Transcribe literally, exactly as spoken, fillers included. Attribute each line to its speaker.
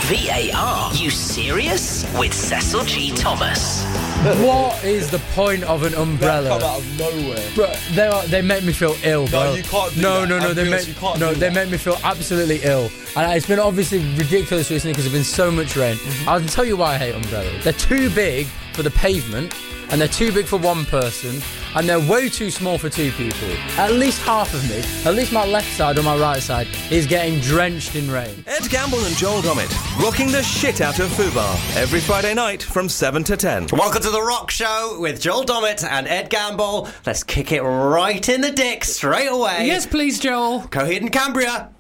Speaker 1: V A R. You serious? With Cecil G. Thomas.
Speaker 2: What is the point of an umbrella?
Speaker 3: That come out of nowhere.
Speaker 2: Bro, they are, they make me feel ill, bro.
Speaker 3: No, you can't do
Speaker 2: no,
Speaker 3: that.
Speaker 2: No, no, no. They
Speaker 3: Ambulance,
Speaker 2: make
Speaker 3: you can't
Speaker 2: no,
Speaker 3: do
Speaker 2: they
Speaker 3: that.
Speaker 2: make me feel absolutely ill. And it's been obviously ridiculous recently because there's been so much rain.
Speaker 3: Mm-hmm.
Speaker 2: I'll tell you why I hate umbrellas. They're too big for the pavement, and they're too big for one person, and they're way too small for two people. At least half of me, at least my left side or my right side, is getting drenched in rain.
Speaker 4: Ed Gamble and Joel Dommett, rocking the shit out of Fubar every Friday night from seven to ten.
Speaker 5: Welcome to The Rock Show with Joel Dommett and Ed Gamble. Let's kick it right in the dick straight away.
Speaker 6: Yes, please, Joel.
Speaker 5: Coheed and Cambria.